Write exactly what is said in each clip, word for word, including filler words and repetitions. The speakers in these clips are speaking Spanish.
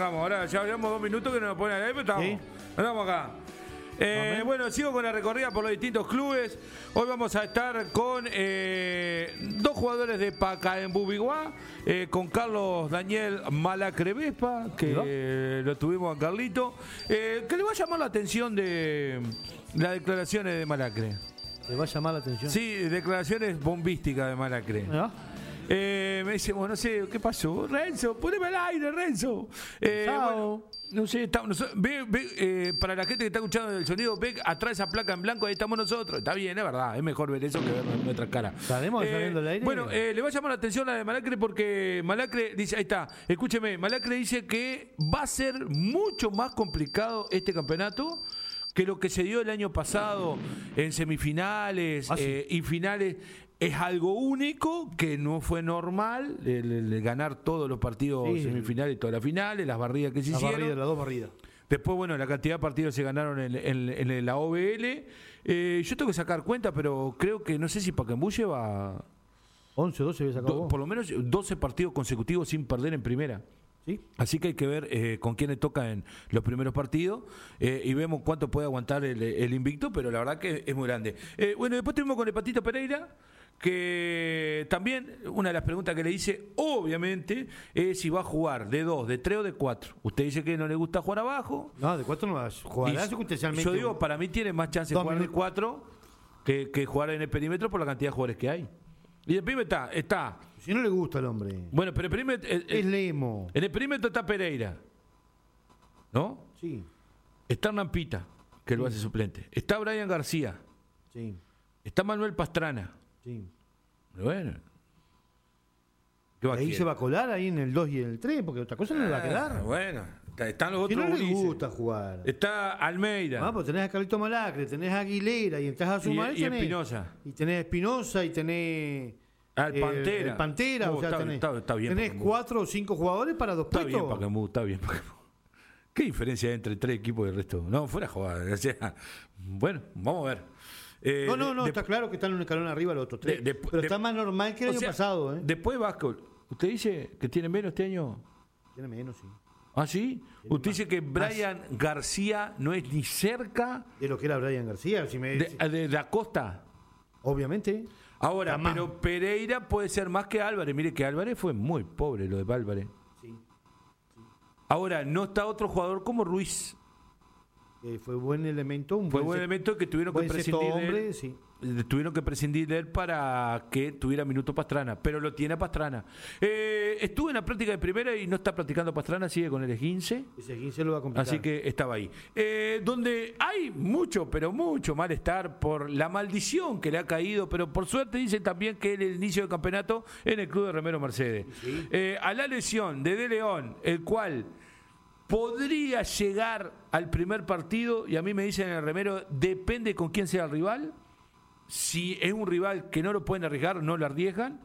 estamos. Ahora ya llevamos dos minutos que no nos ponen ahí, pero estamos. ¿Sí? Estamos acá. Eh, bueno, sigo con la recorrida por los distintos clubes. Hoy vamos a estar con eh, dos jugadores de Pacaembu Biguá, eh, con Carlos Daniel Malacre Vespa, que eh, lo tuvimos a Carlito, eh, que le va a llamar la atención de las declaraciones de Malacre. ¿Le va a llamar la atención? Sí, declaraciones bombísticas de Malacre. ¿No? Eh, me dice, bueno, no sé, ¿qué pasó? Renzo, poneme al aire, Renzo. Eh, bueno, no sé, está, no, ve, ve, eh, para la gente que está escuchando el sonido, ve atrás esa placa en blanco, ahí estamos nosotros. Está bien, es verdad, es mejor ver eso que ver nuestra cara. ¿Sabemos eh, saliendo al aire? Bueno, eh, le va a llamar la atención la de Malacre porque Malacre dice, ahí está, escúcheme, Malacre dice que va a ser mucho más complicado este campeonato que lo que se dio el año pasado en semifinales ah, sí. eh, y finales. Es algo único, que no fue normal el, el, el ganar todos los partidos sí, semifinales y todas las finales, las barridas que se la hicieron. Barrida, las dos barridas. Después, bueno, la cantidad de partidos se ganaron en, en, en la O B L. Eh, yo tengo que sacar cuenta, pero creo que, no sé si Pacaembu lleva... once o doce había sacado do, Por lo menos doce partidos consecutivos sin perder en primera. ¿Sí? Así que hay que ver eh, con quién le toca en los primeros partidos eh, y vemos cuánto puede aguantar el, el invicto, pero la verdad que es muy grande. Eh, bueno, después tuvimos con el Patito Pereira, que también una de las preguntas que le hice, obviamente, es si va a jugar de dos, de tres o de cuatro. Usted dice que no le gusta jugar abajo. No, de cuatro no va a jugar. Y, yo digo, para mí tiene más chance de jugar de cuatro que, que jugar en el perímetro por la cantidad de jugadores que hay. Y el perímetro está, está. Si no le gusta al hombre. Bueno, pero el perímetro... El, el, es Lemo. En el perímetro está Pereira, ¿no? Sí. Está Hernán Pita, que sí. lo hace suplente. Está Brian García. Sí. Está Manuel Pastrana. Sí. Bueno. ¿Qué ahí se va a colar ahí en el dos y en el tres, porque otra cosa no le va a quedar. Ah, bueno, están los otros. Si no le gusta jugar. Está Almeida. Ah, pues tenés a Carlito Malacre, tenés a Aguilera y entras a sumar y, y Espinosa. Y tenés Espinosa y tenés al eh, Pantera. El Pantera, oh, o sea, está, tenés, está, está bien tenés cuatro o cinco jugadores para dos está puestos. Bien, Pacaembu, está bien, Pacaembu. ¿Qué diferencia hay entre tres equipos y el resto? No, fuera jugada. O sea, bueno, vamos a ver. Eh, no, no, no, de, está claro que están un escalón arriba los otros tres. De, de, pero de, está más normal que el año sea, pasado. ¿eh? Después Vasco, ¿usted dice que tiene menos este año? Tiene menos, sí. ¿Ah, sí? Tiene ¿Usted más, dice que Brian más. García no es ni cerca de lo que era Brian García? Si me... de, de la costa. Obviamente. Ahora, Jamás. Pero Pereira puede ser más que Álvarez. Mire que Álvarez fue muy pobre lo de Álvarez. Sí. sí. Ahora, no está otro jugador como Ruiz. Eh, fue buen elemento. Un fue buen, buen elemento que tuvieron que prescindir hombre, de él, sí. Tuvieron que prescindir de él para que tuviera minuto Pastrana, pero lo tiene Pastrana. Eh, estuvo en la práctica de primera y no está practicando Pastrana, sigue con el esguince. Ese esguince lo va a complicar. Así que estaba ahí. Eh, donde hay mucho, pero mucho malestar por la maldición que le ha caído, pero por suerte dicen también que es el inicio del campeonato en el club de Remero Mercedes. Sí. Eh, a la lesión de De León, el cual podría llegar al primer partido, y a mí me dicen en el Remero, depende con quién sea el rival. Si es un rival que no lo pueden arriesgar, no lo arriesgan.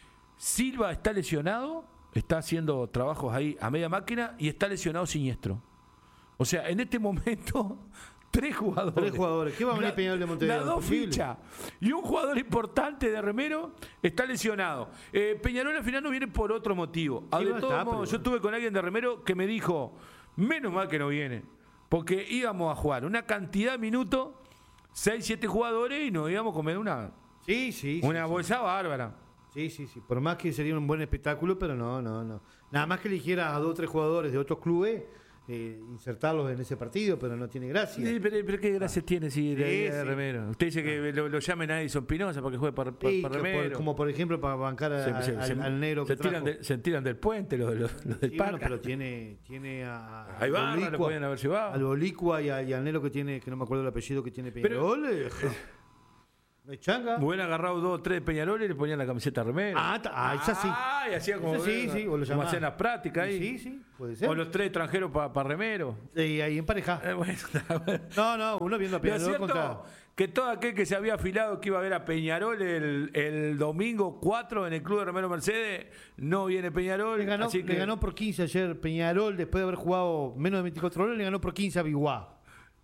Silva está lesionado, está haciendo trabajos ahí a media máquina y está lesionado Siniestro. O sea, en este momento, tres jugadores. Tres jugadores. ¿Qué va a venir Peñarol de Montevideo? Las dos fichas. Y un jugador importante de Remero está lesionado. Eh, Peñarol al final no viene por otro motivo. Sí, de todos modos, yo estuve con alguien de Remero que me dijo, menos mal que no viene, porque íbamos a jugar una cantidad de minutos, seis, siete jugadores y nos íbamos a comer una, sí, sí, una sí, bolsa sí. bárbara. Sí, sí, sí. Por más que sería un buen espectáculo, pero no, no, no. Nada más que eligieras a dos o tres jugadores de otros clubes, eh, insertarlos en ese partido, pero no tiene gracia. Sí, pero, pero qué gracia ah. tiene si sí, de, de sí. Remero. Usted dice que ah. lo, lo llamen a Edison Pinoza para que juegue para, para, sí, para Remero. Por, como por ejemplo para bancar a, se, se, al, se, al negro se que tiran, de, se tiran del puente los, los, los del sí, parque. Bueno, pero tiene, tiene a, ahí va, lo pueden haber llevado. Al Bolicua y, a, y al negro que tiene, que no me acuerdo el apellido que tiene Peñarol. Pero, eh, no es changa. Hubieran agarrado dos o tres de Peñarol y le ponían la camiseta Remero. Ah, ah, esa sí. Ah, y hacía como, sí, sí, o lo como hacían las prácticas ahí. Sí, sí, puede ser. O los tres extranjeros para pa Remero. Y ahí en pareja. Eh, bueno, no, no, uno viendo a Peñarol contra... que todo aquel que se había afilado que iba a ver a Peñarol el, el domingo cuatro en el club de Remero Mercedes, no viene Peñarol. Le ganó, así que... le ganó por quince ayer Peñarol, después de haber jugado menos de veinticuatro horas, le ganó por quince a Biguá.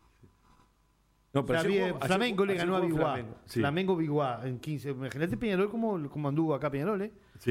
No, pero Flamengo, jugó, Flamengo le ganó a Biguá. Flamengo, sí. Flamengo Biguá en quince. Imagínate Peñarol como, como anduvo acá Peñarol, ¿eh? Sí.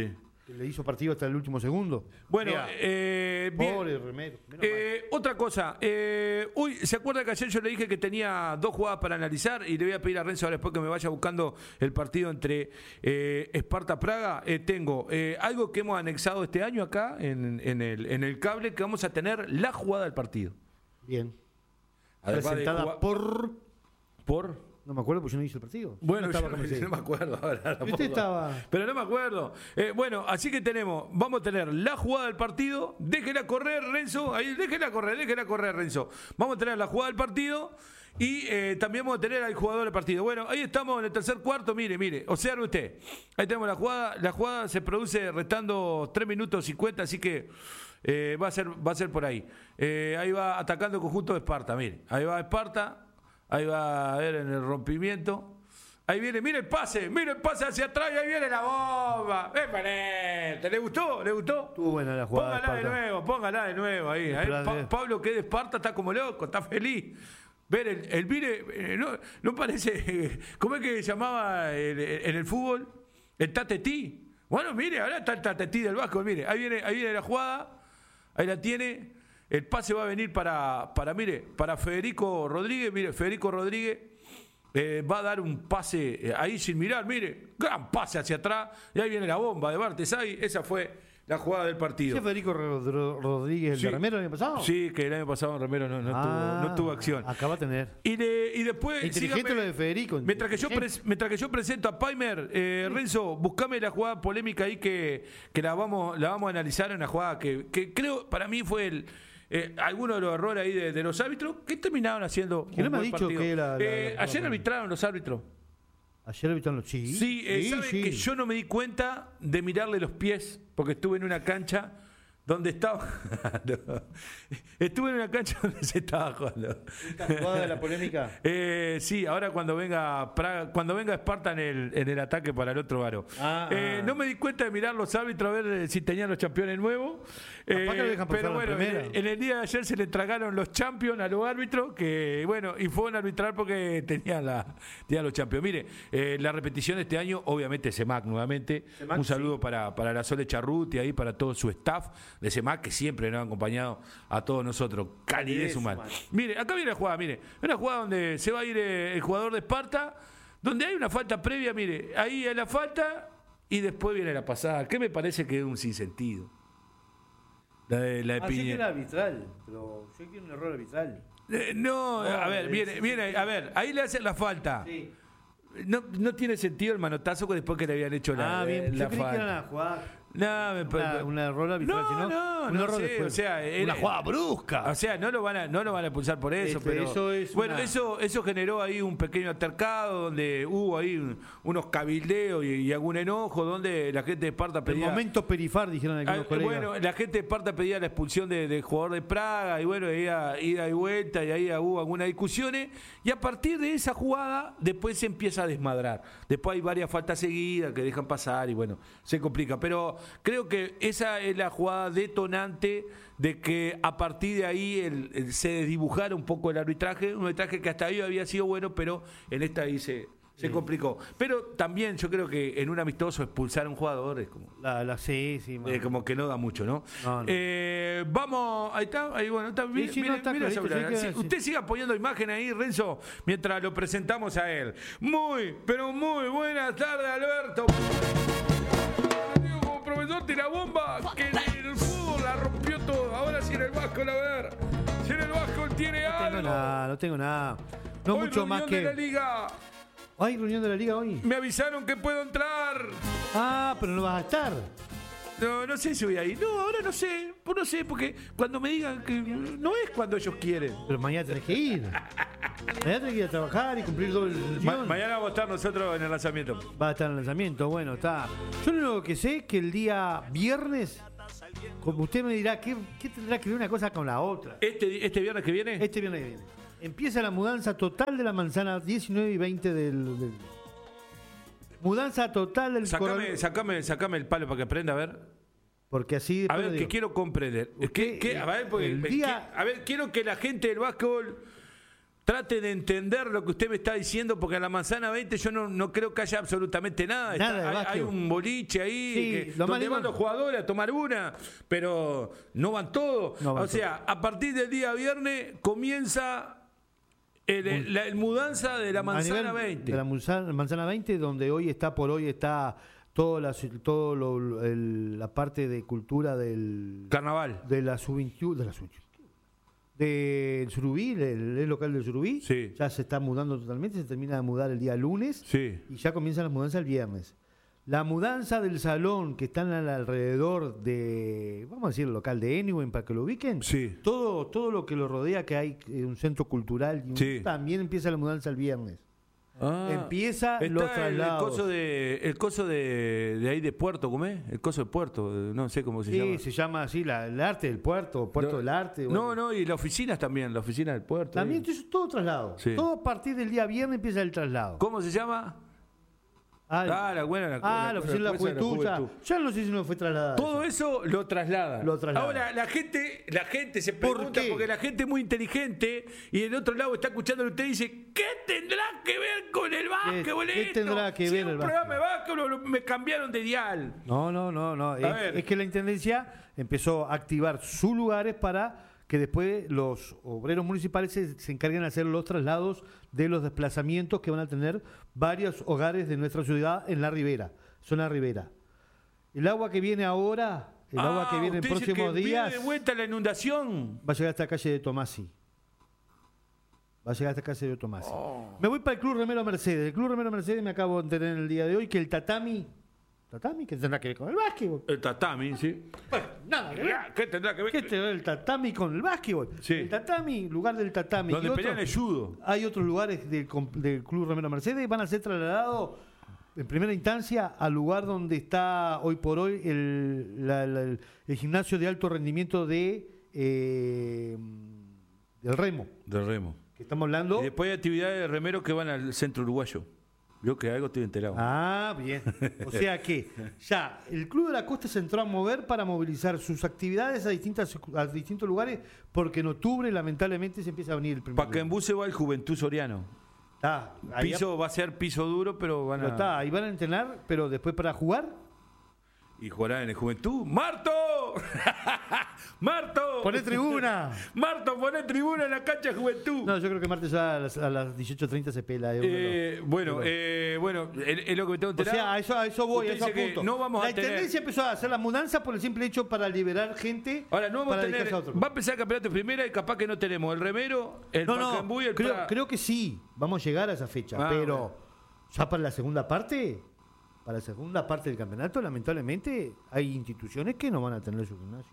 que le hizo partido hasta el último segundo. Bueno, Mira, eh, bien. pobre Remero. Eh, otra cosa, eh, uy, ¿se acuerda que ayer yo le dije que tenía dos jugadas para analizar? Y le voy a pedir a Renzo ahora después que me vaya buscando el partido entre eh, Esparta-Praga. Eh, tengo eh, algo que hemos anexado este año acá en, en, el, en el cable, que vamos a tener la jugada del partido. Bien. Además Presentada de jugá- por... por... No me acuerdo porque yo no hice el partido. Bueno, no yo estaba no, como yo no me acuerdo ahora. tampoco. Usted estaba... Pero no me acuerdo. Eh, bueno, así que tenemos, vamos a tener la jugada del partido. Déjela correr, Renzo. Ahí, déjela correr, déjela correr, Renzo. Vamos a tener la jugada del partido y eh, también vamos a tener al jugador del partido. Bueno, ahí estamos en el tercer cuarto. Mire, mire, observe usted. Ahí tenemos la jugada. La jugada se produce restando tres minutos cincuenta, así que eh, va a ser, va a ser por ahí. Eh, ahí va atacando el conjunto de Esparta. Mire, ahí va Esparta. Ahí va a ver en el rompimiento. Ahí viene, mire el pase, mire el pase hacia atrás y ahí viene la bomba. ¡Epanete! ¿Le gustó? ¿Le gustó? Estuvo buena la jugada. Póngala de nuevo, póngala de nuevo ahí. ahí pa Pablo, que es de Esparta, está como loco, está feliz. Ver, el, el mire, eh, no, no parece. ¿Cómo es que se llamaba el, el, en el fútbol? El tatetí. Bueno, mire, ahora está el tatetí del Vasco, mire, ahí viene, ahí viene la jugada, ahí la tiene. El pase va a venir para, para mire, para Federico Rodríguez, mire, Federico Rodríguez. Eh, va a dar un pase eh, ahí sin mirar, mire, gran pase hacia atrás, y ahí viene la bomba de Bartesay. Esa fue la jugada del partido. ¿Sí Federico Rod Rodríguez, el sí. de Remero el año pasado? Sí, que el año pasado Remero no, no, ah, tuvo, no tuvo acción. Acaba de tener. Y, de, y después... Inteligente sígame, lo de Federico. Mientras que, yo pres, mientras que yo presento a Paimer, eh, Renzo, buscame la jugada polémica ahí que, que la, vamos, la vamos a analizar en una jugada que, que creo, para mí fue el... Eh, algunos de los errores ahí de, de los árbitros que terminaron haciendo ¿Quién me ha dicho partido. que la, la, eh, la, ayer la, arbitraron los árbitros. Ayer arbitraron los sí. Sí, eh, sí, ¿saben sí. que yo no me di cuenta de mirarle los pies? Porque estuve en una cancha donde estaba. no. Estuve en una cancha donde se estaba jugando. ¿Esta jugada de la polémica? Eh, sí, ahora cuando venga Praga, cuando venga Esparta en el, en el ataque para el otro varo. Ah, eh, ah. No me di cuenta de mirar los árbitros a ver si tenían los campeones nuevos. Eh, pero bueno, en el, en el día de ayer se le tragaron los champions a los árbitros, que bueno, y fueron a arbitrar porque tenían, la, tenían los champions. Mire, eh, la repetición de este año, obviamente CEMAC nuevamente. CEMAC, un saludo sí. para, para la Sole Charruti ahí, para todo su staff de CEMAC, que siempre nos han acompañado a todos nosotros. Calidez humana. Mire, acá viene la jugada, mire. Una jugada donde se va a ir el jugador de Esparta, donde hay una falta previa, mire, ahí hay la falta y después viene la pasada. ¿Qué me parece que es un sinsentido? La de, la de Así que era arbitral, pero yo quiero un error arbitral. Eh, no, no, a ver, viene, viene, a ver, ahí le hacen la falta. Sí. No, no tiene sentido el manotazo después que le habían hecho la, ah, bien. la yo creí falta. que era una jugada. No, me una, un error arbitral, no, sino no, un no error sé, después. o sea, era, una jugada brusca. O sea, no lo van a, no lo van a expulsar por eso, este, pero eso es bueno, una... eso, eso generó ahí un pequeño altercado donde hubo ahí un, unos cabildeos y, y algún enojo donde la gente de Esparta pedía. El momento perifar, dijeron algunos ah, colegas. Bueno, la gente de Esparta pedía la expulsión del de jugador de Praga y bueno, ida, ida y vuelta y ahí hubo algunas discusiones y a partir de esa jugada después se empieza a desmadrar. Después hay varias faltas seguidas que dejan pasar y bueno, se complica, pero creo que esa es la jugada detonante de que a partir de ahí el, el, se desdibujara un poco el arbitraje, un arbitraje que hasta ahí había sido bueno, pero en esta ahí se, se sí. complicó. Pero también yo creo que en un amistoso expulsar a un jugador es como, la, la, sí, sí, eh, como que no da mucho, ¿no? no, no. Eh, vamos, ahí está, ahí bueno, está bien. Sí, sí, no, sí, usted siga poniendo imagen ahí, Renzo, mientras lo presentamos a él. Muy, pero muy buenas tardes, Alberto. Profesor tira bomba, que en el fútbol la rompió todo. Ahora sí en el Vasco, a ver. Si en el Vasco tiene no algo. Tengo nada, no tengo nada. No hoy mucho más que. De la Liga. ¿Hay reunión de la Liga hoy? Me avisaron que puedo entrar. Ah, pero no vas a estar. No, no sé si voy a ir. No, ahora no sé. Pues no sé, porque cuando me digan que no es cuando ellos quieren. Pero mañana tenés que ir. Mañana tenés que ir a trabajar y cumplir todo el... Ma mañana vamos a estar nosotros en el lanzamiento. Va a estar en el lanzamiento, bueno, está. Yo lo único que sé es que el día viernes, como usted me dirá, ¿qué, qué tendrá que ver una cosa con la otra? ¿Este, este viernes que viene? Este viernes que viene. Empieza la mudanza total de la manzana diecinueve y veinte del... del... Mudanza total del sacame, sacame, sacame el palo para que prenda, a ver. Porque así... A ver, que quiero comprender. ¿Qué, qué, a, ver, porque, el día... que, a ver, quiero que la gente del básquetbol trate de entender lo que usted me está diciendo, porque a la manzana veinte yo no, no creo que haya absolutamente nada. Nada Está, de hay, hay un boliche ahí, Sí, que, lo donde más van los jugadores a tomar una, pero no van todos. No van o sea, a partir del día viernes comienza el, el- la el mudanza de la A manzana nivel veinte. De la manzana, manzana veinte, donde hoy está, por hoy está toda la, todo lo- el- la parte de cultura del Carnaval. de la sub veintiuno, de la sub del Surubí, el, el local del Surubí, Sí. ya se está mudando totalmente, se termina de mudar el día lunes Sí. y ya comienzan las mudanzas el viernes. La mudanza del salón que están al- alrededor de, vamos a decir, el local de Anyway, para que lo ubiquen, Sí. todo, todo lo que lo rodea, que hay eh, un centro cultural, y un- Sí. también empieza la mudanza el viernes. Ah, Empieza está los el- el, traslados. coso de el coso de, de ahí de Puerto, ¿cómo es? El coso de Puerto, eh, no sé cómo se Sí, llama. se llama así, la, el arte del puerto, puerto No, del arte. No, bueno. no, y las oficinas también, la oficina del puerto. También, ahí. entonces, todo traslado. Sí. Todo a partir del día viernes empieza el traslado. ¿Cómo se llama? Ah, Ah, la buena la, ah, la oficina de la juventud, ya, juventud. ya no sé si no fue trasladada. Todo eso lo traslada. Lo traslada. Ahora, la gente, la gente se ¿Por pregunta, qué? porque la gente es muy inteligente y del otro lado está escuchando a usted y dice, ¿qué tendrá que ver con el básquetbol qué esto? tendrá que Si ver es un el programa de básquetbol, me cambiaron de dial. No, no, no, no. Es, ver. es que la intendencia empezó a activar sus lugares para que después los obreros municipales se, se encarguen de hacer los traslados de los desplazamientos que van a tener varios hogares de nuestra ciudad en la ribera, zona ribera. El agua que viene ahora, el agua que viene en usted dice próximos que días, viene de vuelta la inundación. va a llegar hasta la calle de Tomasi. Va a llegar hasta la calle de Tomasi. Oh. Me voy para el Club Remero Mercedes. El Club Remero Mercedes me acabo de enterar en el día de hoy que el tatami, tatami, que tendrá que ver con el básquetbol. El tatami, sí. Nada que ver. ¿Qué tendrá que ver? ¿Qué te ve el tatami con el básquetbol? Sí. El tatami, lugar del tatami. Donde y otro- pelean el judo. Hay otros lugares del, com- del Club Remero Mercedes, van a ser trasladados en primera instancia al lugar donde está hoy por hoy el, la- la- el- el gimnasio de alto rendimiento de eh, del remo, Del remo. que estamos hablando. Y después hay actividades de remeros que van al centro uruguayo. Yo que algo estoy enterado. Ah, bien. O sea que ya el Club de la Costa se entró a mover para movilizar sus actividades a, distintas, a distintos lugares, porque en octubre lamentablemente se empieza a venir el primer lugar. Pacaembú se va el Juventud Soriano. Está, ahí Piso va a ser piso duro, pero van pero a. está, ahí van a entrenar, pero después para jugar, Y jugarán en el Juventud. ¡Marto! ¡Marto! poné tribuna. ¡Marto, poné tribuna en la cancha de Juventud! No, yo creo que martes ya a las, a las dieciocho treinta se pela. eh, Eh, uno, bueno, uno. eh, bueno, es, es lo que me tengo O enterado. sea, a eso, a eso voy, a Usted eso dice que apunto. no vamos la a tener- Intendencia empezó a hacer la mudanza por el simple hecho para liberar gente Ahora, no vamos para a tener. dedicarse a otro. Va a empezar el campeonato de primera y capaz que no tenemos el remero, el No, no, Pacaembú y el creo, Pra- creo que sí, vamos a llegar a esa fecha, Ah, pero bueno. ya para la segunda parte, para la segunda parte del campeonato, lamentablemente hay instituciones que no van a tener su gimnasio.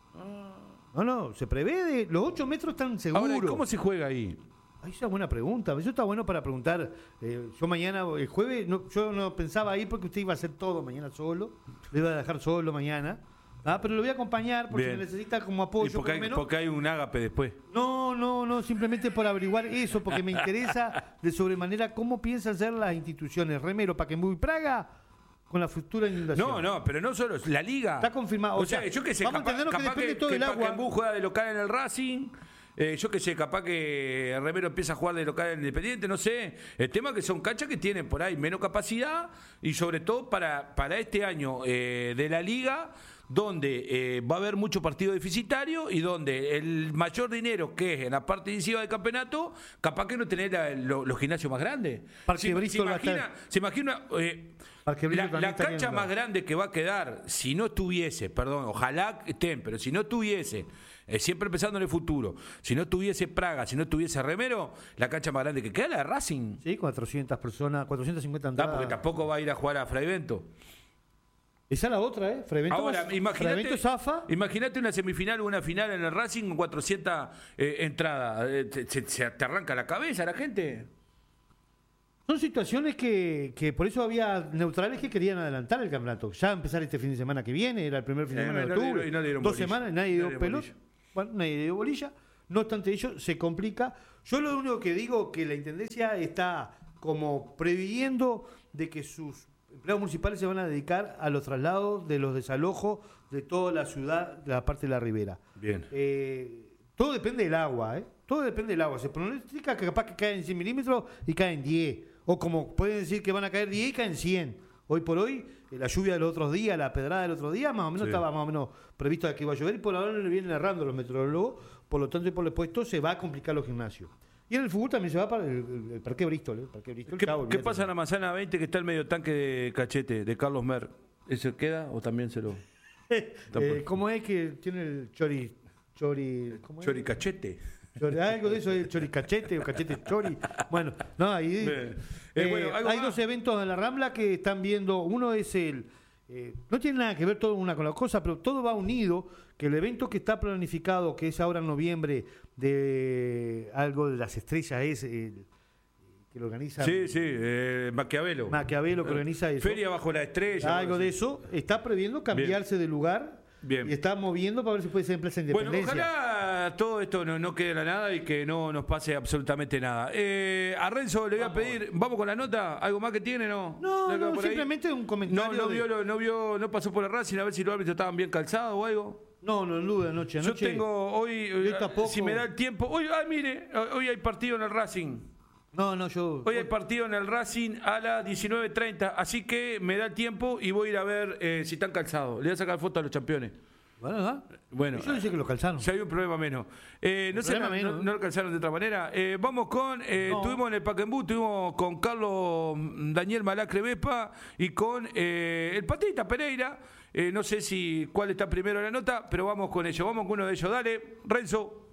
No, no, se prevé de los ocho metros están seguros. Ahora, ¿y ¿cómo se juega ahí? Ahí es una buena pregunta. Eso está bueno para preguntar. Eh, yo mañana, el jueves, no, yo no pensaba ir porque usted iba a hacer todo mañana solo. Le iba a dejar solo mañana. Ah, pero lo voy a acompañar porque Bien. me necesita como Y apoyo. porque, por lo hay, menos. porque hay un ágape después. No, no, no, simplemente por averiguar eso, porque me interesa de sobremanera cómo piensan ser las instituciones Remero, Pacaembú y Praga con la futura inundación. No, no, pero no solo, la liga. Está confirmado. O, O sea, sea, yo que sé, vamos a capaz, entendernos que capaz depende todo que del agua. Pacaembú juega de local en el Racing. Eh, yo que sé, capaz que el Remero empieza a jugar de local en el Independiente, no sé. El tema es que son canchas que tienen por ahí menos capacidad y sobre todo para, para este año eh, de la liga, donde eh, va a haber mucho partido deficitario y donde el mayor dinero que es en la parte decisiva del campeonato, capaz que no tener la- lo- los gimnasios más grandes. Parque Se, se Bristol va a imagina, estar- se imagina eh, Parque Bristol la, también la está cancha bien, más claro. grande que va a quedar, si no tuviese, perdón, ojalá estén, pero si no tuviese, eh, siempre pensando en el futuro, si no tuviese Praga, si no tuviese Remero, la cancha más grande que queda es la de Racing. Sí, cuatrocientas personas, cuatrocientas cincuenta Ah, entradas. porque tampoco va a ir a jugar a Fraivento. Esa es la otra, ¿eh? Frevento, Ahora, vas- imagínate, Frevento zafa. imagínate una semifinal o una final en el Racing con cuatrocientas eh, entradas. Eh, te- se, se te arranca la cabeza la gente. Son situaciones que, que por eso había neutrales que querían adelantar el campeonato. Ya empezar este fin de semana que viene, era el primer fin de Eh, semana no de le octubre. dieron- y no le dieron Dos bolilla. semanas, nadie No dio le dieron pelota. bolilla. Bueno, nadie dio bolilla. No obstante ello, se complica. Yo lo único que digo que la Intendencia está como previendo de que sus empleados municipales se van a dedicar a los traslados de los desalojos de toda la ciudad, de la parte de la ribera. Bien. Eh, todo depende del agua, ¿eh? todo depende del agua. Se pronostica que capaz que caen cien milímetros y caen diez. O como pueden decir que van a caer diez y caen cien. Hoy por hoy, la lluvia del otro día, la pedrada del otro día, más o menos sí. estaba más o menos previsto que iba a llover y por ahora le vienen errando los meteorólogos. Por lo tanto, y por lo puesto, se va a complicar los gimnasios. Y en el fútbol también se va para el, el, el Parque Bristol. ¿eh? El Parque Bristol ¿Qué, Cabo, ¿qué pasa en la manzana veinte que está el medio tanque de Cachete, de Carlos Mer? ¿Eso queda o también se lo...? eh, ¿Cómo es que tiene el chori... chori ¿cómo es? Choricachete. Chori, algo de eso, el choricachete o cachete chori. Bueno, no, ahí... Eh, eh, bueno, hay más? dos eventos en la Rambla que están viendo. Uno es el... Eh, no tiene nada que ver todo una con la cosa, pero todo va unido, que el evento que está planificado, que es ahora en noviembre, de algo de las estrellas, es el, que lo organiza... Sí, sí, eh, Maquiavelo. Maquiavelo que organiza eso. Feria bajo la estrella. Algo de eso. Está previendo cambiarse Bien. de lugar. Bien. Y está moviendo para ver si puede ser en Plaza Independencia. Bueno, ojalá todo esto no, no quede a nada y que no nos pase absolutamente nada. Eh, a Renzo le voy vamos. a pedir, vamos con la nota, ¿algo más que tiene? No, no, no simplemente ahí? un comentario. No, no, de... vio, no vio, no pasó por la Racing a ver si los árbitros estaban bien calzados o algo. No, no, en duda, anoche, anoche. Yo tengo hoy, tampoco... si me da el tiempo, hoy, ah, mire, hoy hay partido en el Racing. No, no, yo... Hoy hay partido en el Racing a las diecinueve treinta, así que me da el tiempo y voy a ir a ver eh, si están calzados. Le voy a sacar foto a los campeones. Bueno, ¿verdad? Bueno, yo dice que lo calzaron. Si hay un problema menos. Eh, no, sé, problema no, menos. No, no lo calzaron de otra manera. Eh, vamos con, eh, no. Estuvimos en el Paquembú, estuvimos con Carlos Daniel Malacre Vespa y con eh, el Patita Pereira. Eh, no sé si cuál está primero en la nota, pero vamos con ellos. Vamos con uno de ellos. Dale, Renzo.